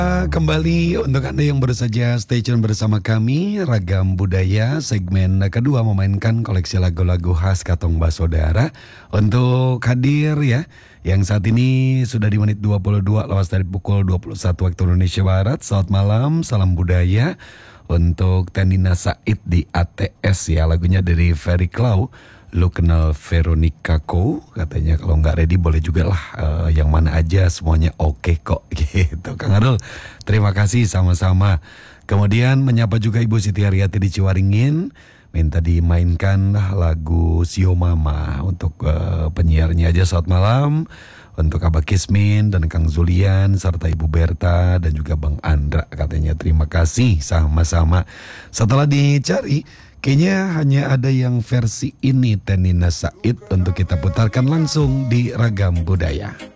Kembali untuk Anda yang baru saja stay tune bersama kami, Ragam Budaya segmen kedua memainkan koleksi lagu-lagu khas Katong Basodara untuk hadir ya. Yang saat ini sudah di menit 22 lepas dari pukul 21 waktu Indonesia Barat. Selamat malam, salam budaya untuk Tanina Said di ATS ya. Lagunya dari Ferry Clow. Lu kenal Veronica Ko, katanya kalau nggak ready boleh juga lah, yang mana aja semuanya oke kok gitu. Kang Arul, terima kasih sama-sama. Kemudian menyapa juga Ibu Siti Haryati di Ciwaringin, minta dimainkan lagu Sio Mama untuk penyiarnya aja. Selamat malam untuk Abah Kismin dan Kang Zulian serta Ibu Berta dan juga Bang Andra, katanya terima kasih sama-sama. Setelah dicari, kayaknya hanya ada yang versi ini Tanina Said untuk kita putarkan langsung di Ragam Budaya.